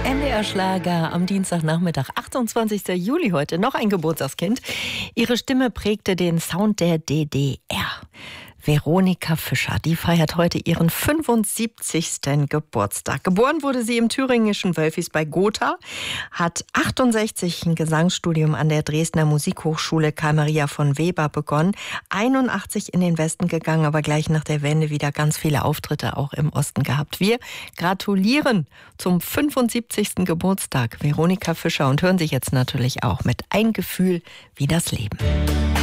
NDR Schlager am Dienstagnachmittag, 28. Juli heute. Noch ein Geburtstagskind. Ihre Stimme prägte den Sound der DDR. Veronika Fischer, die feiert heute ihren 75. Geburtstag. Geboren wurde sie im thüringischen Wölfis bei Gotha, hat 68 ein Gesangsstudium an der Dresdner Musikhochschule Karl Maria von Weber begonnen, 81 in den Westen gegangen, aber gleich nach der Wende wieder ganz viele Auftritte auch im Osten gehabt. Wir gratulieren zum 75. Geburtstag Veronika Fischer und hören sich jetzt natürlich auch mit Ein Gefühl wie das Leben.